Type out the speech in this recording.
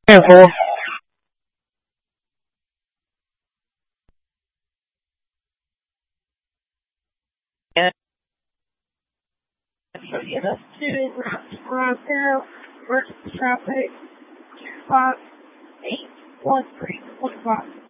Careful. And so you know, student route zero, emergency traffic, 5, 8, 1, 3, 1, 5.